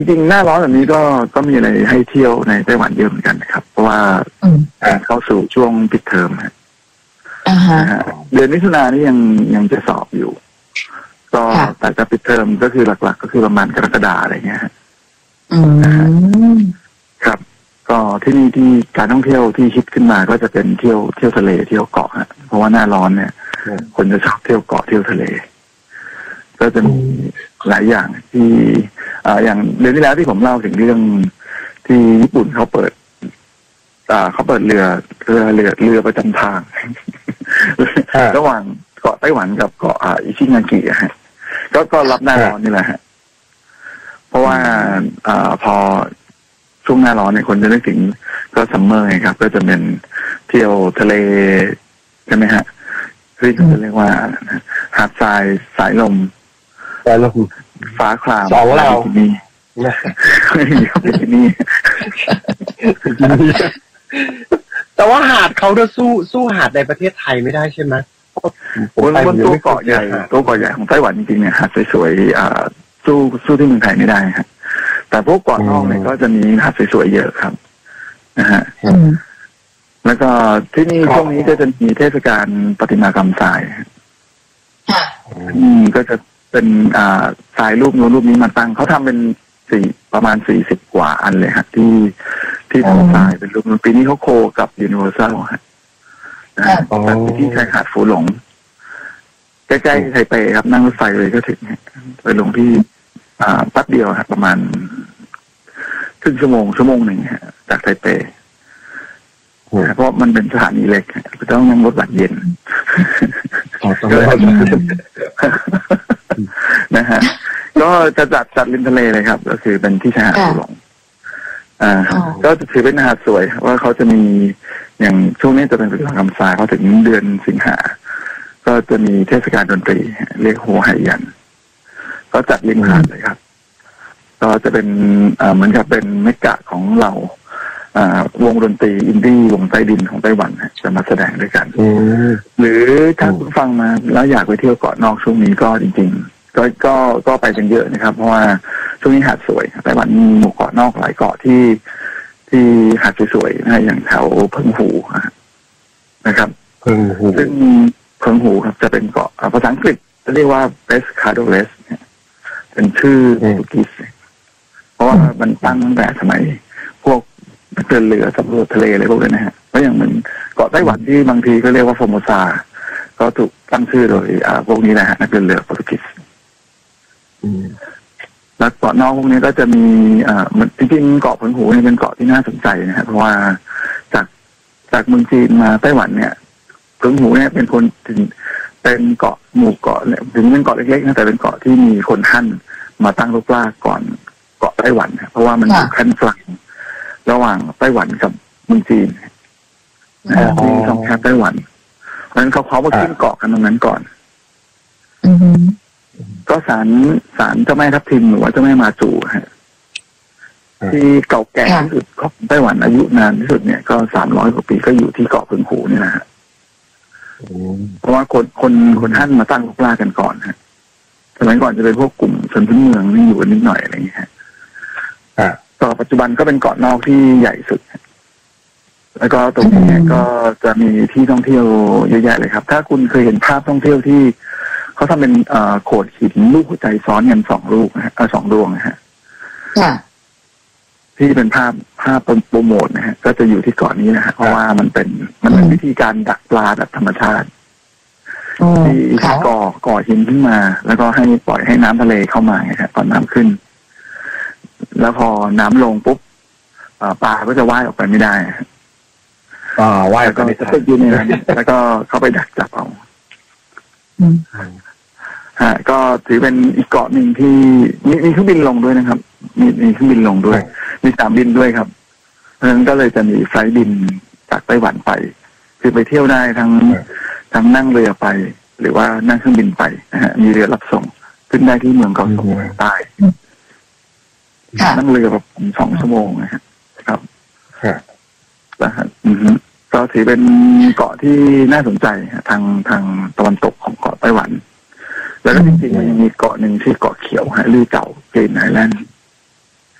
จริงๆหน้าร้อนแบบนี้ก็มีอะไรให้เที่ยวในไต้หวันเยอะเหมือนกันนะครับเพราะว่าเข้าสู่ช่วงปิดเทอมนะเดือนมิถุนายนนี่ยังจะสอบอยู่ก็แต่จะปิดเทอมก็คือหลักๆก็คือประมาณกรกฎาอะไรเงี้ยครับก็ที่นี่ที่การท่องเที่ยวที่ฮิตขึ้นมาก็จะเป็นเที่ยวทะเลเที่ยวเกาะฮะเพราะว่าหน้าร้อนเนี่ยคนจะชอบเที่ยวเกาะเที่ยวทะเลก็จะมีหลายอย่างที่อย่างเดือนที่แล้วที่ผมเล่าถึงเรื่องที่ญี่ปุ่นเขาเปิดเรือประจำทางระหว่างเกาะไต้หวันกับเกาะอิชิงากิฮะก็รับหน้าร้อนนี่แหละฮะเพราะว่าพอช่วงหน้าร้อนเนี่ยคนจะนึกถึงก็ซัมเมอร์ไงครับก็จะเป็นเที่ยวทะเลใช่ไหมฮะที่จะเรียกว่าหาดทรายสายลมฟ้าครามสองเรานี่นี่แต่ว่าหาดเขาจะสู้หาดในประเทศไทยไม่ได้ใช่ไหมบนตัวเกาะใหญ่ของไต้หวันจริงๆเนี่ยหาดสวยๆสู้ที่เมืองไทยไม่ได้ครับแต่พวกเกาะนอกเนี่ยก็จะมีหาดสวยๆเยอะครับนะฮะแล้วก็ที่นี่ช่วงนี้ก็จะมีเทศกาลประติมากรรมทรายก็จะเป็นทรายรูปนู้นรูปนี้มาตั้งเขาทำเป็นประมาณ40 กว่าอันเลยฮะที่ทำทรายเป็นรูปนู้นปีนี้เขาโคกับยูนิเวอร์แซลฮะจัดที่ชายหาดฟูหลงใกล้ๆไทเปครับนั่งรถไฟเลยก็ถึงไปลงที่แป๊บเดียวครับประมาณครึ่งชั่วโมงหนึ่งฮะจากไทเปเพราะมันเป็นสถานีเล็กต้องนั่งรถบัสเย็นนะฮะก็จะจัดริมทะเลเลยครับก็คือเป็นที่ชายหาดฟูหลงก็ถือเป็นหาดสวยว่าเขาจะมีอย่างช่วงนี้จะเป็นประติมากรรมทรายเขาถึงเดือนสิงหาก็จะมีเทศกาลดนตรีเรียกโฮไฮยันก็จัดริมหาดเลยครับก็จะเป็นเหมือนกับเป็นเมกะของเราวงดนตรีอินดี้วงใต้ดินของไต้หวันจะมาแสดงด้วยกันหรือถ้าคุณฟังมาแล้วอยากไปเที่ยวเกาะนอกช่วงนี้ก็จริงๆก็ไปกันเยอะนะครับเพราะว่าช่วงนี้หาดสวยไต้หวันมีหมู่เกาะนอกหลายเกาะที่หาดสวยๆนะอย่างแถวเพิงหูนะครับซึ่งเพิงหูครับจะเป็นเกาะภาษาอังกฤษจะเรียกว่า Pescadores เป็นชื่อโปรตุเกสเพราะว่ามันตั้งตั้งแต่สมัยพวกเดินเรือสำรวจทะเลอะไรพวกนี้นะฮะก็อย่างเหมือนเกาะไต้หวันที่บางทีก็เรียกว่าฟอร์โมซาก็ถูกตั้งชื่อโดยพวกนี้นะฮะนักเดินเรือโปรตุเกสแล้วเกาะนอกพวกนี้ก็จะมีจริงๆเกาะเพิงหูเนี่ยเป็นเกาะที่น่าสนใจนะฮะเพราะว่าจากเมืองจีนมาไต้หวันเนี่ยเพิงหูเนี่ยเป็นเกาะหมู่เกาะเนี่ยถึงเป็นเกาะเล็กๆนะแต่เป็นเกาะที่มีคนฮั่นมาตั้งรกรากก่อนเกาะไต้หวันเพราะว่ามันอยู่ขั้นกลางระหว่างไต้หวันกับเมืองจีนที่สองชาติไต้หวันเพราะฉะนั้นเขามาขึ้นเกาะกันตรงนั้นก่อนก็ศาลเจ้าแม่ทับทิมหรือว่าเจ้าแม่มาจูฮะที่เก่าแก่ที่สุดของไต้หวันอายุนานที่สุดเนี่ยก็300 กว่าปีก็อยู่ที่เกาะเพิงหูนี่แหละฮะเพราะว่าคนฮั่นมาตั้งรกรากกันก่อนฮะสมัยก่อนจะเป็นพวกกลุ่มชนพื้นเมืองที่อยู่กันนิดหน่อยอะไรอย่างเงี้ยต่อปัจจุบันก็เป็นเกาะนอกที่ใหญ่สุดแล้วก็ตรงนี้ก็จะมีที่ท่องเที่ยวเยอะแยะเลยครับถ้าคุณเคยเห็นภาพท่องเที่ยวที่เขาทำเป็นโขดหินรูปหัวใจซ้อนกัน2 ลูกนะฮะ2 ดวงนะฮะที่เป็นภาพโปรโมทนะฮะก็จะอยู่ที่เกาะนี้นะฮะเพราะว่ามันเป็นวิธีการดักปลาแบบธรรมชาติที่ก่อหินขึ้นมาแล้วก็ให้ปล่อยให้น้ำทะเลเข้ามาไงครับตอนน้ำขึ้นแล้วพอน้ำลงปุ๊บปลาก็จะว่ายออกไปไม่ได้ว่ายก็จะติดอยู่ในนั้นแล้วก็เข้าไปดักจับเอาก็ถือเป็นอีกเกาะหนึ่งที่มีเครื่องบินลงด้วยนะครับมีเครื่องบินลงด้วยมีสนามบินด้วยครับเพราะฉะนั้นก็เลยจะมีไฟล์บินจากไต้หวันไปคือไปเที่ยวได้ทั้งนั่งเรือไปหรือว่านั่งเครื่องบินไปนะฮะมีเรือรับส่งขึ้นได้ที่เมืองเกาสงใต้นั่งเรือแบบ2 ชั่วโมงนะครับนะฮะก็ถือเป็นเกาะที่น่าสนใจทางตะวันตกของเกาะไต้หวันแล้วก็จริงๆมันยังมีเกาะหนึ่งชื่อเกาะเขียวฮะลือเก่าเกรนไอแลนด์